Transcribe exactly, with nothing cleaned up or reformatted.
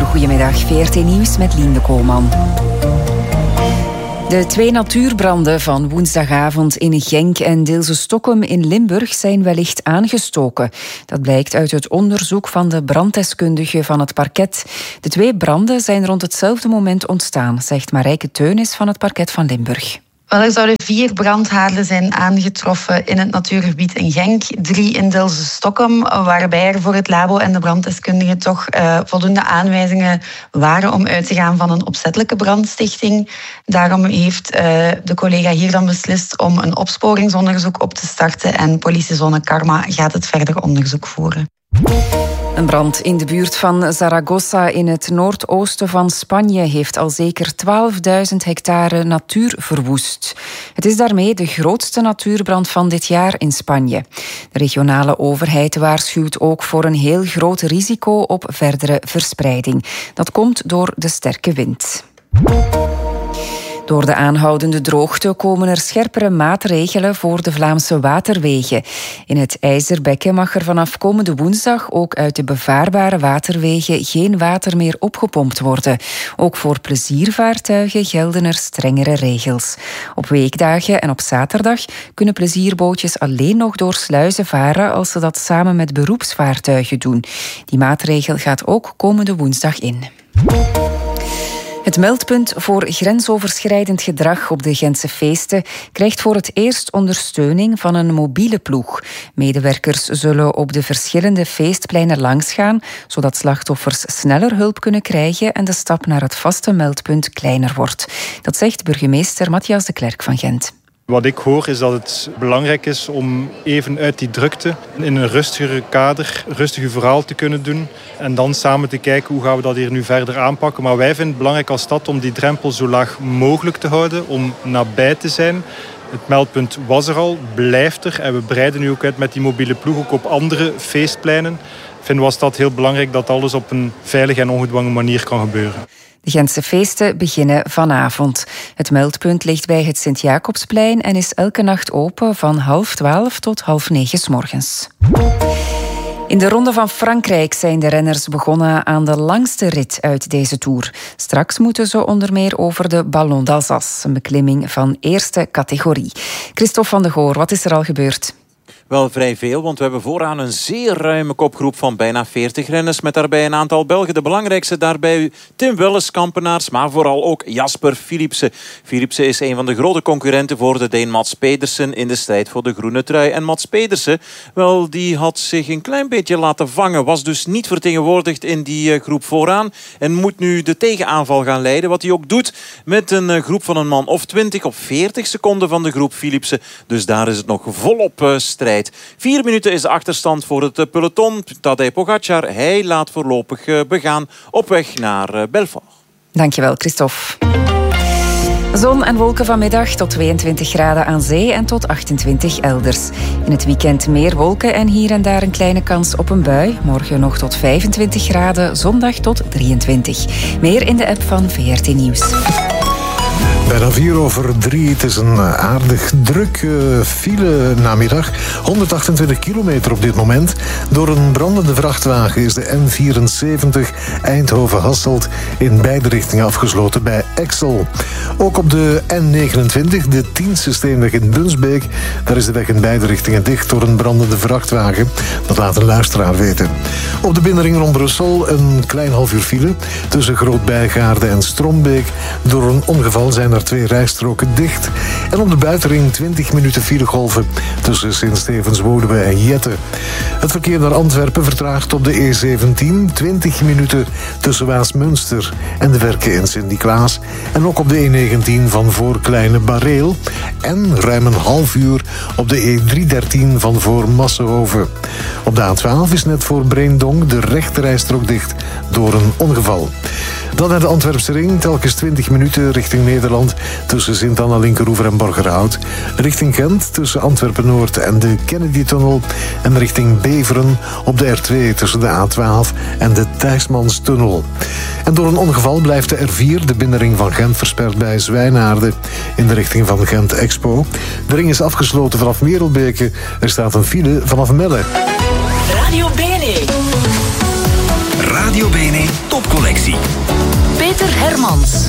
goedemiddag. V R T Nieuws met Lien Koolman. De twee natuurbranden van woensdagavond in Genk en Deelse Stokkum in Limburg zijn wellicht aangestoken. Dat blijkt uit het onderzoek van de branddeskundige van het parket. De twee branden zijn rond hetzelfde moment ontstaan, zegt Marijke Teunis van het parket van Limburg. Wel, er zouden vier brandhaarden zijn aangetroffen in het natuurgebied in Genk, drie in Deelse Stokkum, waarbij er voor het labo en de branddeskundigen toch uh, voldoende aanwijzingen waren om uit te gaan van een opzettelijke brandstichting. Daarom heeft uh, de collega hier dan beslist om een opsporingsonderzoek op te starten en politiezone Karma gaat het verder onderzoek voeren. Een brand in de buurt van Zaragoza in het noordoosten van Spanje heeft al zeker twaalfduizend hectare natuur verwoest. Het is daarmee de grootste natuurbrand van dit jaar in Spanje. De regionale overheid waarschuwt ook voor een heel groot risico op verdere verspreiding. Dat komt door de sterke wind. Door de aanhoudende droogte komen er scherpere maatregelen voor de Vlaamse waterwegen. In het IJzerbekken mag er vanaf komende woensdag ook uit de bevaarbare waterwegen geen water meer opgepompt worden. Ook voor pleziervaartuigen gelden er strengere regels. Op weekdagen en op zaterdag kunnen plezierbootjes alleen nog door sluizen varen als ze dat samen met beroepsvaartuigen doen. Die maatregel gaat ook komende woensdag in. Het meldpunt voor grensoverschrijdend gedrag op de Gentse feesten krijgt voor het eerst ondersteuning van een mobiele ploeg. Medewerkers zullen op de verschillende feestpleinen langsgaan, zodat slachtoffers sneller hulp kunnen krijgen en de stap naar het vaste meldpunt kleiner wordt. Dat zegt burgemeester Matthias de Klerk van Gent. Wat ik hoor is dat het belangrijk is om even uit die drukte in een rustigere kader, rustig uw verhaal te kunnen doen en dan samen te kijken hoe gaan we dat hier nu verder aanpakken. Maar wij vinden het belangrijk als stad om die drempel zo laag mogelijk te houden, om nabij te zijn. Het meldpunt was er al, blijft er en we breiden nu ook uit met die mobiele ploeg ook op andere feestpleinen. Ik vind was dat heel belangrijk dat alles op een veilige en ongedwongen manier kan gebeuren. De Gentse feesten beginnen vanavond. Het meldpunt ligt bij het Sint-Jacobsplein en is elke nacht open van half twaalf tot half negen 's morgens. In de Ronde van Frankrijk zijn de renners begonnen aan de langste rit uit deze Tour. Straks moeten ze onder meer over de Ballon d'Alsace, een beklimming van eerste categorie. Christophe van de Goor, wat is er al gebeurd? Wel vrij veel, want we hebben vooraan een zeer ruime kopgroep van bijna veertig renners met daarbij een aantal Belgen. De belangrijkste daarbij Tim Welles, Kampenaars, maar vooral ook Jasper Philipsen. Philipsen is een van de grote concurrenten voor de Deen Mads Pedersen in de strijd voor de groene trui. En Mads Pedersen, wel, die had zich een klein beetje laten vangen, was dus niet vertegenwoordigd in die groep vooraan en moet nu de tegenaanval gaan leiden, wat hij ook doet met een groep van een man of twintig op veertig seconden van de groep Philipsen. Dus daar is het nog volop uh, strijd. Vier minuten is de achterstand voor het peloton. Tadej Pogacar, hij laat voorlopig begaan op weg naar Belfort. Dankjewel, Christophe. Zon en wolken vanmiddag tot tweeëntwintig graden aan zee en tot achtentwintig elders. In het weekend meer wolken en hier en daar een kleine kans op een bui. Morgen nog tot vijfentwintig graden, zondag tot drieëntwintig. Meer in de app van V R T Nieuws. Bijna vier over drie. Het is een aardig druk uh, file namiddag. honderdachtentwintig kilometer op dit moment. Door een brandende vrachtwagen is de N vierenzeventig Eindhoven-Hasselt in beide richtingen afgesloten bij Exel. Ook op de N negenentwintig, de Tiense Steenweg in Bunsbeek. Daar is de weg in beide richtingen dicht door een brandende vrachtwagen. Dat laat een luisteraar weten. Op de binnenring rond Brussel een klein half uur file tussen Groot-Bijgaarde en Strombeek. Door een ongeval zijn er twee rijstroken dicht. En op de buitenring twintig minuten filegolven tussen Sint-Stevens-Woluwe en Jette. Het verkeer naar Antwerpen vertraagt op de E zeventien twintig minuten tussen Waasmunster en de Werken in Sint-Niklaas. En ook op de E negentien van voor Kleine Bareel. En ruim een half uur op de E driehonderddertien van voor Massenhoven. Op de A twaalf is net voor Breendonk de rechterrijstrook dicht door een ongeval. Dan naar de Antwerpse ring, telkens twintig minuten richting Nederland tussen Sint-Anna, Linkeroever en Borgerhout. Richting Gent tussen Antwerpen-Noord en de Kennedy-tunnel. En richting Beveren op de R twee tussen de A twaalf en de Thijsmanstunnel. En door een ongeval blijft de R vier, de binnenring van Gent, versperd bij Zwijnaarden in de richting van Gent Expo. De ring is afgesloten vanaf Merelbeke. Er staat een file vanaf Melle. Radio Bene. Radio Bene Topcollectie. Peter Hermans.